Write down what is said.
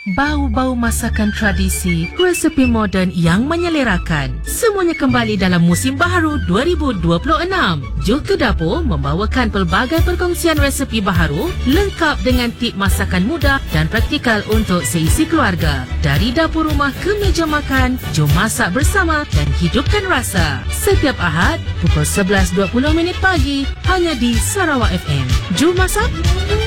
Bau-bau masakan tradisi, resepi moden yang menyelerakan. Semuanya kembali dalam musim baharu 2026. Jom ke Dapur membawakan pelbagai perkongsian resepi baharu lengkap dengan tip masakan mudah dan praktikal untuk seisi keluarga. Dari dapur rumah ke meja makan, jom masak bersama dan hidupkan rasa. Setiap Ahad pukul 11.20 pagi hanya di Sarawak FM. Jom masak.